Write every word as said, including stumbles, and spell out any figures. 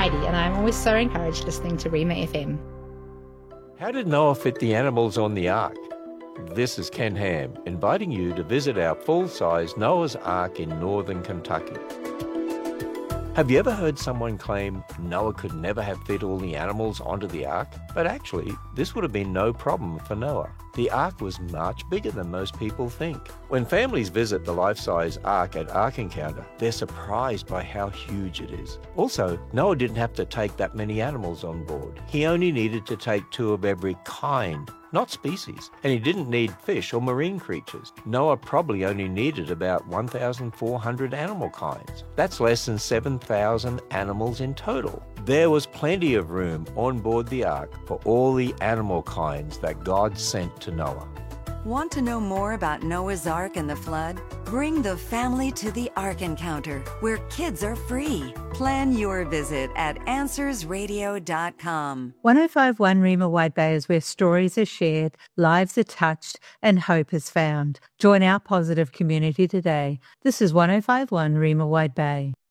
Heidi, and I'm always so encouraged listening to Rima F M. How did Noah fit the animals on the ark? This is Ken Ham, inviting you to visit our full-size Noah's Ark in northern Kentucky. Have you ever heard someone claim Noah could never have fit all the animals onto the ark? But actually, this would have been no problem for Noah. The ark was much bigger than most people think. When families visit the life-size ark at Ark Encounter, they're surprised by how huge it is. Also, Noah didn't have to take that many animals on board. He only needed to take two of every kind, not species, and he didn't need fish or marine creatures. Noah probably only needed about one thousand four hundred animal kinds. That's less than seven thousand animals in total. There was plenty of room on board the ark for all the animal kinds that God sent to Noah. Want to know more about Noah's Ark and the flood? Bring the family to the Ark Encounter, where kids are free. Plan your visit at answers radio dot com. one oh five point one Rima Wide Bay is where stories are shared, lives are touched, and hope is found. Join our positive community today. This is one oh five point one Rima Wide Bay.